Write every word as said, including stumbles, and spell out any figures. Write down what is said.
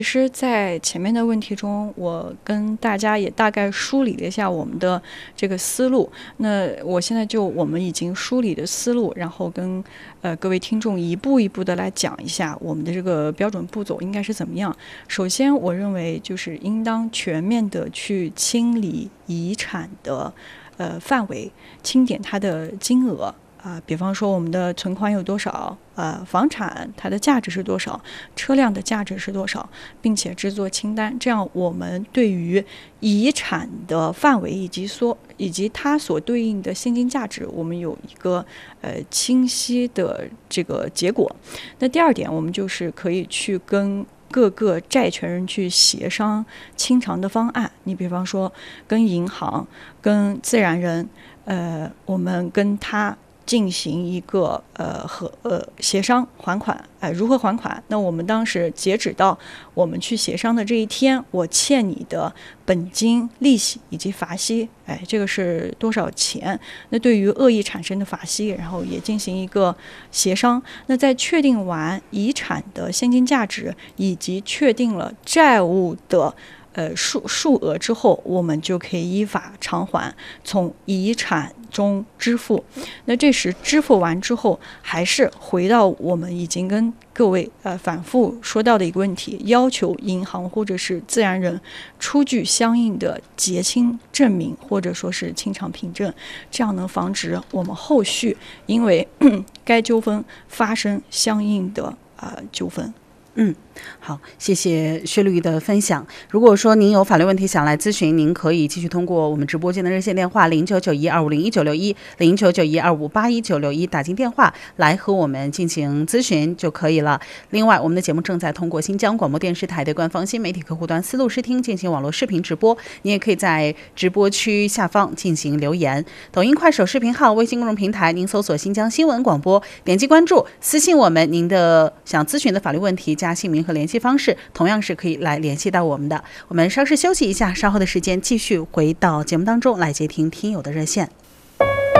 其实在前面的问题中，我跟大家也大概梳理了一下我们的这个思路。那我现在就我们已经梳理的思路，然后跟呃各位听众一步一步的来讲一下我们的这个标准步骤应该是怎么样。首先，我认为就是应当全面的去清理遗产的呃范围，清点它的金额。啊、呃，比方说我们的存款有多少，呃，房产它的价值是多少，车辆的价值是多少，并且制作清单，这样我们对于遗产的范围以及所以及它所对应的现金价值，我们有一个呃清晰的这个结果。那第二点，我们就是可以去跟各个债权人去协商清偿的方案。你比方说跟银行、跟自然人，呃，我们跟他进行一个呃和呃协商还款，哎、呃，如何还款？那我们当时截止到我们去协商的这一天，我欠你的本金、利息以及罚息，哎，这个是多少钱？那对于恶意产生的罚息，然后也进行一个协商。那在确定完遗产的现金价值以及确定了债务的呃数数额之后，我们就可以依法偿还，从遗产中支付。那这时支付完之后，还是回到我们已经跟各位呃反复说到的一个问题，要求银行或者是自然人出具相应的结清证明或者说是清偿凭证，这样能防止我们后续因为该纠纷发生相应的呃纠纷。 嗯，好，谢谢薛律的分享。如果说您有法律问题想来咨询，您可以继续通过我们直播间的热线电话零九九一二五零一九六一零九九一二五八一九六一打进电话来和我们进行咨询就可以了。另外，我们的节目正在通过新疆广播电视台的官方新媒体客户端思路视听进行网络视频直播，你也可以在直播区下方进行留言。抖音、快手视频号、微信公众平台，您搜索新疆新闻广播，点击关注，私信我们您的想咨询的法律问题，加姓名和联系方式，同样是可以来联系到我们的。我们稍事休息一下，稍后的时间继续回到节目当中来接听听友的热线。